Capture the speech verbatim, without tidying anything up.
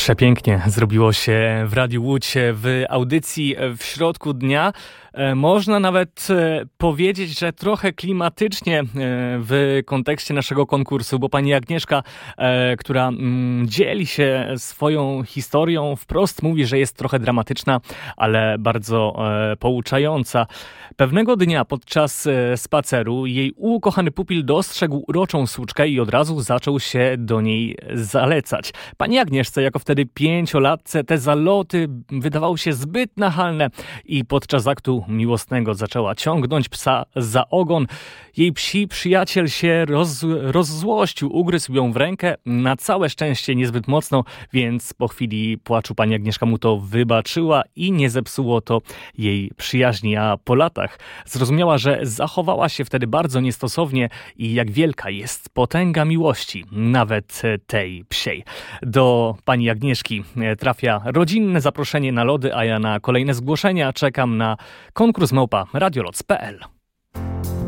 Przepięknie zrobiło się w Radiu Łódź w audycji w środku dnia. Można nawet powiedzieć, że trochę klimatycznie w kontekście naszego konkursu, bo pani Agnieszka, która dzieli się swoją historią, wprost mówi, że jest trochę dramatyczna, ale bardzo pouczająca. Pewnego dnia podczas spaceru jej ukochany pupil dostrzegł uroczą suczkę i od razu zaczął się do niej zalecać. Pani Agnieszce, jako wtedy pięciolatce, te zaloty wydawały się zbyt nachalne i podczas aktu miłosnego zaczęła ciągnąć psa za ogon. Jej psi przyjaciel się roz, rozzłościł, ugryzł ją w rękę, na całe szczęście niezbyt mocno, więc po chwili płaczu pani Agnieszka mu to wybaczyła i nie zepsuło to jej przyjaźni, a po latach zrozumiała, że zachowała się wtedy bardzo niestosownie i jak wielka jest potęga miłości, nawet tej psiej. Do pani Agnieszki trafia rodzinne zaproszenie na lody, a ja na kolejne zgłoszenia czekam na konkurs małpa radioloc kropka p l.